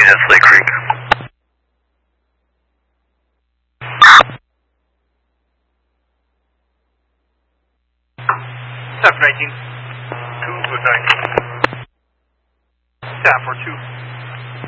at Slate Creek. Staff 19. 2 good night. Staff for 2.